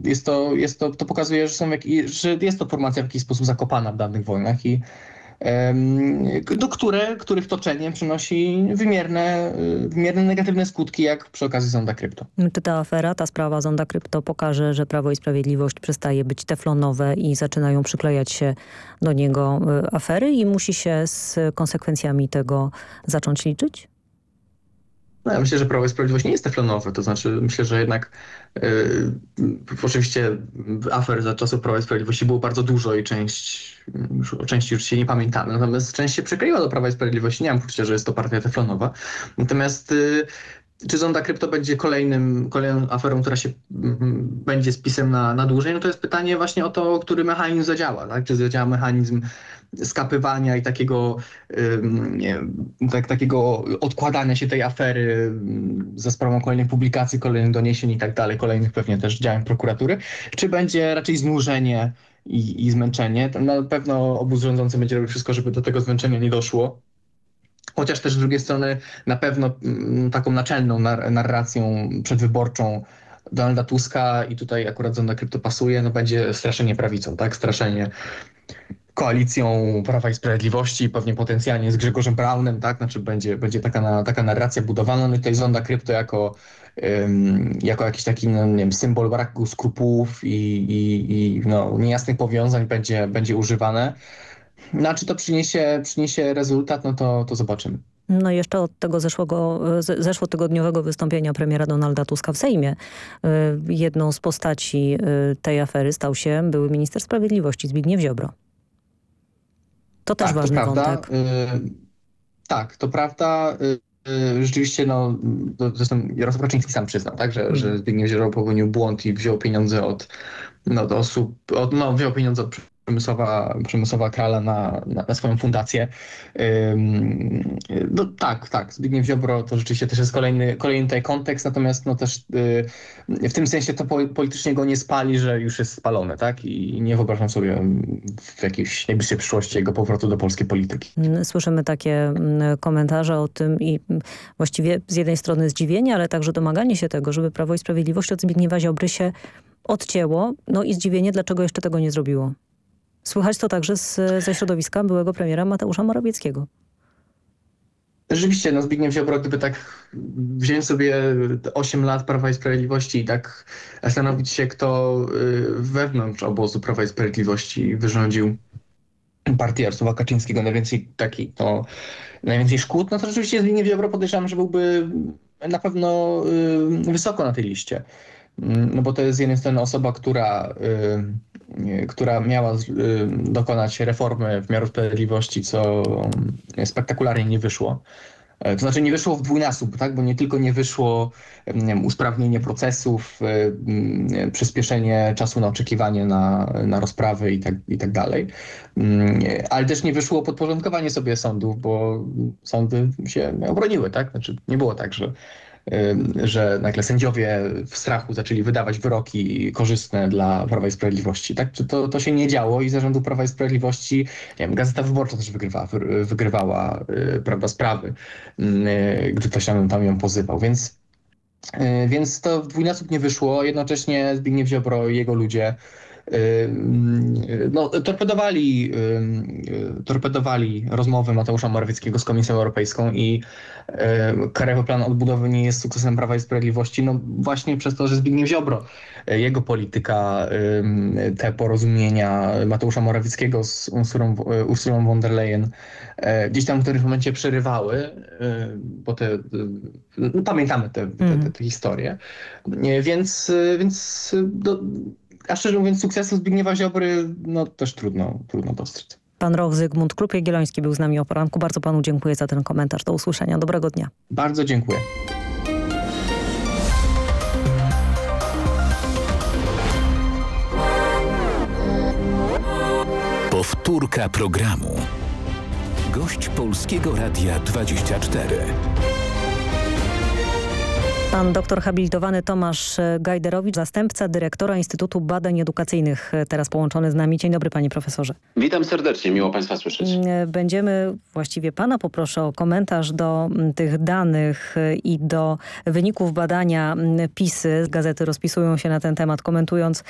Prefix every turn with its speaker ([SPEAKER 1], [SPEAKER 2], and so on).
[SPEAKER 1] to pokazuje, że jest to formacja w jakiś sposób zakopana w dawnych wojnach i których toczenie przynosi wymierne negatywne skutki, jak przy okazji Zonda Krypto.
[SPEAKER 2] Czy ta afera, ta sprawa Zonda Krypto pokaże, że Prawo i Sprawiedliwość przestaje być teflonowe i zaczynają przyklejać się do niego afery i musi się z konsekwencjami tego zacząć liczyć?
[SPEAKER 1] No, ja myślę, że Prawo i Sprawiedliwość nie jest teflonowe, to znaczy myślę, że jednak oczywiście afer za czasów Prawa i Sprawiedliwości było bardzo dużo i o części już się nie pamiętamy, natomiast część się przykleiła do Prawa i Sprawiedliwości, nie mam poczucia, że jest to partia teflonowa. Natomiast czy Zonda Krypto będzie kolejną aferą, która się będzie spisem na dłużej, no to jest pytanie właśnie o to, który mechanizm zadziała, tak? Czy zadziała mechanizm skapywania i takiego odkładania się tej afery za sprawą kolejnych publikacji, kolejnych doniesień i tak dalej, kolejnych pewnie też działań prokuratury, czy będzie raczej znużenie i zmęczenie. Na pewno obóz rządzący będzie robił wszystko, żeby do tego zmęczenia nie doszło. Chociaż też z drugiej strony na pewno taką naczelną narracją przedwyborczą Donalda Tuska i tutaj akurat Zonda Krypto pasuje, no będzie straszenie prawicą, tak? Straszenie koalicją Prawa i Sprawiedliwości, pewnie potencjalnie z Grzegorzem Braunem, tak? Znaczy będzie taka narracja budowana, no i tutaj Zonda Krypto jako jakiś taki, no, nie wiem, symbol braku skrupułów i niejasnych powiązań będzie używane. No a czy to przyniesie rezultat, no to zobaczymy.
[SPEAKER 2] No jeszcze od tego zeszłotygodniowego wystąpienia premiera Donalda Tuska w Sejmie jedną z postaci tej afery stał się były minister sprawiedliwości Zbigniew Ziobro. To też ważny wątek.
[SPEAKER 1] Tak, to prawda. Rzeczywiście, zresztą Jarosław Kaczyński sam przyznał, tak, że Zbigniew Ziobro popełnił błąd i wziął pieniądze od osób, wziął pieniądze od Przemysława Krala na swoją fundację. No tak, Zbigniew Ziobro to rzeczywiście też jest kolejny tutaj kontekst, natomiast też w tym sensie to politycznie go nie spali, że już jest spalony, tak? I nie wyobrażam sobie w jakiejś najbliższej przyszłości jego powrotu do polskiej polityki.
[SPEAKER 2] Słyszymy takie komentarze o tym i właściwie z jednej strony zdziwienie, ale także domaganie się tego, żeby Prawo i Sprawiedliwość od Zbigniewa Ziobry się odcięło, no i zdziwienie, dlaczego jeszcze tego nie zrobiło. Słychać to także ze środowiska byłego premiera Mateusza Morawieckiego.
[SPEAKER 1] Rzeczywiście, Zbigniew Ziobro, gdyby tak wziąć sobie 8 lat Prawa i Sprawiedliwości i tak zastanowić się, kto wewnątrz obozu Prawa i Sprawiedliwości wyrządził partii Jarosława Kaczyńskiego najwięcej szkód, no to rzeczywiście Zbigniew Ziobro podejrzewam, że byłby na pewno wysoko na tej liście. No bo to jest z jednej strony osoba, która miała dokonać reformy w wymiaru sprawiedliwości, co spektakularnie nie wyszło. To znaczy nie wyszło w dwójnasób, tak? Bo nie tylko nie wyszło usprawnienie procesów, przyspieszenie czasu na oczekiwanie na rozprawy i tak dalej, ale też nie wyszło podporządkowanie sobie sądów, bo sądy się obroniły, tak? Znaczy nie było tak, że nagle sędziowie w strachu zaczęli wydawać wyroki korzystne dla Prawa i Sprawiedliwości. Tak? To się nie działo i zarządu Prawa i Sprawiedliwości, nie wiem, Gazeta Wyborcza też wygrywała prawda, sprawy, gdy ktoś tam ją pozywał. Więc to w dwójnasób nie wyszło. Jednocześnie Zbigniew Ziobro i jego ludzie torpedowali rozmowy Mateusza Morawieckiego z Komisją Europejską i Krajowy Plan Odbudowy nie jest sukcesem Prawa i Sprawiedliwości, właśnie przez to, że Zbigniew Ziobro, jego polityka, te porozumienia Mateusza Morawieckiego z Ursulą von der Leyen gdzieś tam w którymś momencie przerywały, bo pamiętamy te historie, a szczerze mówiąc, sukcesu Zbigniewa Ziobry też trudno dostrzec.
[SPEAKER 2] Pan Roch Zygmunt Krupiec-Gieloński był z nami o poranku. Bardzo panu dziękuję za ten komentarz. Do usłyszenia. Dobrego dnia.
[SPEAKER 1] Bardzo dziękuję.
[SPEAKER 3] Powtórka programu. Gość Polskiego Radia 24.
[SPEAKER 2] Pan doktor habilitowany Tomasz Gajderowicz, zastępca dyrektora Instytutu Badań Edukacyjnych, teraz połączony z nami. Dzień dobry, panie profesorze.
[SPEAKER 4] Witam serdecznie, miło państwa słyszeć.
[SPEAKER 2] Właściwie pana poproszę o komentarz do tych danych i do wyników badania PISY. Gazety rozpisują się na ten temat, komentując